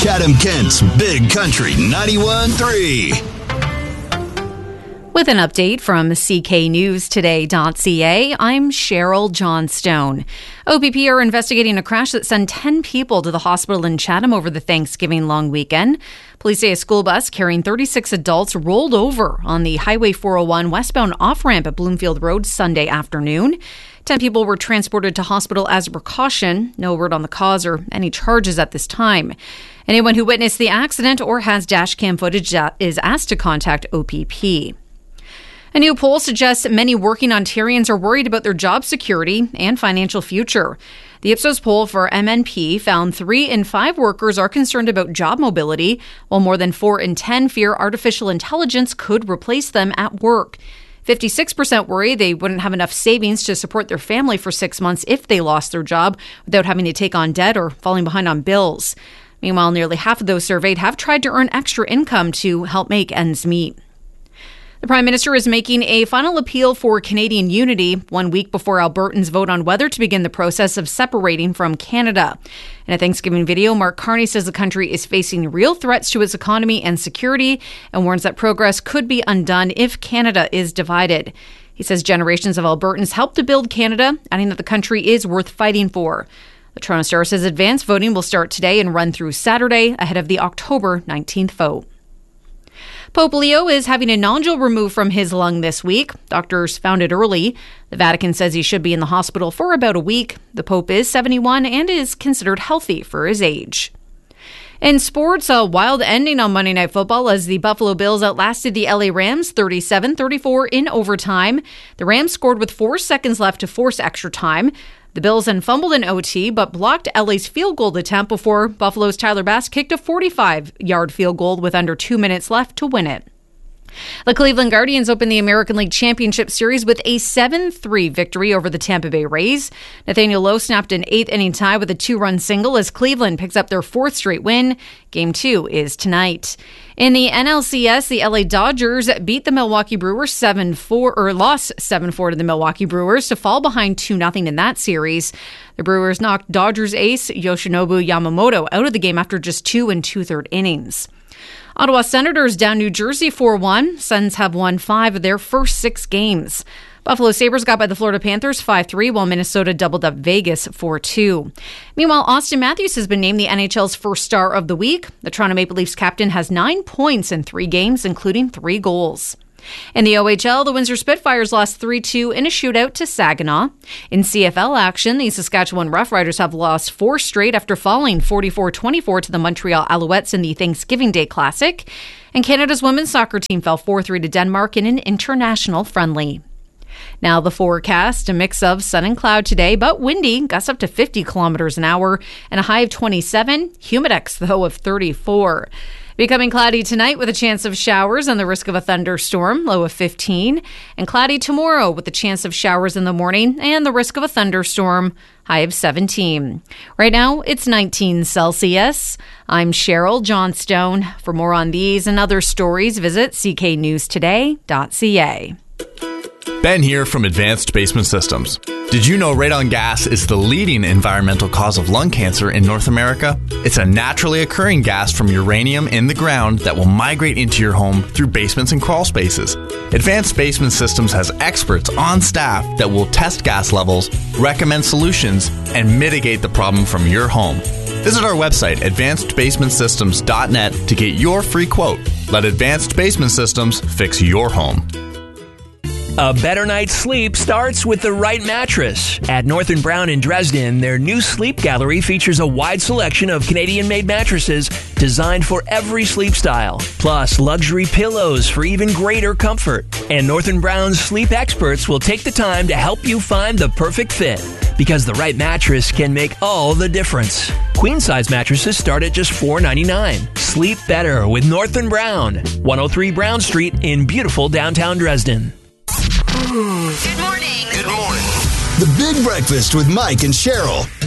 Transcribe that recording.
Chatham-Kent's Big Country 91.3. With an update from cknewstoday.ca, I'm Cheryl Johnstone. OPP are investigating a crash that sent 10 people to the hospital in Chatham over the Thanksgiving long weekend. Police say a school bus carrying 36 adults rolled over on the Highway 401 westbound off-ramp at Bloomfield Road Sunday afternoon. 10 people were transported to hospital as a precaution. No word on the cause or any charges at this time. Anyone who witnessed the accident or has dash cam footage is asked to contact OPP. A new poll suggests many working Ontarians are worried about their job security and financial future. The Ipsos poll for MNP found 3 in 5 workers are concerned about job mobility, while more than 4 in 10 fear artificial intelligence could replace them at work. 56% worry they wouldn't have enough savings to support their family for 6 months if they lost their job without having to take on debt or falling behind on bills. Meanwhile, nearly half of those surveyed have tried to earn extra income to help make ends meet. The Prime Minister is making a final appeal for Canadian unity 1 week before Albertans vote on whether to begin the process of separating from Canada. In a Thanksgiving video, Mark Carney says the country is facing real threats to its economy and security and warns that progress could be undone if Canada is divided. He says generations of Albertans helped to build Canada, adding that the country is worth fighting for. The Toronto Star says advance voting will start today and run through Saturday ahead of the October 19th vote. Pope Leo is having a nodule removed from his lung this week. Doctors found it early. The Vatican says he should be in the hospital for about a week. The Pope is 71 and is considered healthy for his age. In sports, a wild ending on Monday Night Football as the Buffalo Bills outlasted the LA Rams 37-34 in overtime. The Rams scored with 4 seconds left to force extra time. The Bills then fumbled in OT, but blocked LA's field goal attempt before Buffalo's Tyler Bass kicked a 45-yard field goal with under 2 minutes left to win it. The Cleveland Guardians opened the American League Championship Series with a 7-3 victory over the Tampa Bay Rays. Nathaniel Lowe snapped an 8th-inning tie with a 2-run single as Cleveland picks up their 4th straight win. Game 2 is tonight. In the NLCS, the LA Dodgers beat the Milwaukee Brewers 7-4, or lost 7-4 to the Milwaukee Brewers to fall behind 2-0 in that series. The Brewers knocked Dodgers ace Yoshinobu Yamamoto out of the game after just 2 2/3 innings. Ottawa Senators down New Jersey 4-1. Sens have won 5 of their first 6 games. Buffalo Sabres got by the Florida Panthers 5-3, while Minnesota doubled up Vegas 4-2. Meanwhile, Austin Matthews has been named the NHL's first star of the week. The Toronto Maple Leafs captain has 9 points in 3 games, including 3 goals. In the OHL, the Windsor Spitfires lost 3-2 in a shootout to Saginaw. In CFL action, the Saskatchewan Roughriders have lost 4 straight after falling 44-24 to the Montreal Alouettes in the Thanksgiving Day Classic. And Canada's women's soccer team fell 4-3 to Denmark in an international friendly. Now the forecast, a mix of sun and cloud today, but windy, gusts up to 50 kilometers an hour, and a high of 27, humidex, though, of 34. Becoming cloudy tonight with a chance of showers and the risk of a thunderstorm, low of 15. And cloudy tomorrow with a chance of showers in the morning and the risk of a thunderstorm, high of 17. Right now, it's 19 Celsius. I'm Cheryl Johnstone. For more on these and other stories, visit cknewstoday.ca. Ben here from Advanced Basement Systems. Did you know radon gas is the leading environmental cause of lung cancer in North America? It's a naturally occurring gas from uranium in the ground that will migrate into your home through basements and crawl spaces. Advanced Basement Systems has experts on staff that will test gas levels, recommend solutions, and mitigate the problem from your home. Visit our website, advancedbasementsystems.net, to get your free quote. Let Advanced Basement Systems fix your home. A better night's sleep starts with the right mattress. At North & Brown in Dresden, their new sleep gallery features a wide selection of Canadian-made mattresses designed for every sleep style, plus luxury pillows for even greater comfort. And North & Brown's sleep experts will take the time to help you find the perfect fit, because the right mattress can make all the difference. Queen-size mattresses start at just $4.99. Sleep better with North & Brown, 103 Brown Street in beautiful downtown Dresden. Good morning. Good morning. The Big Breakfast with Mike and Cheryl.